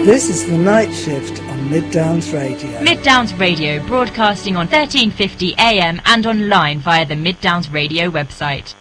This is The Night Shift on Mid Downs Radio. Mid Downs Radio, broadcasting on 1350 AM and online via the Mid Downs Radio website.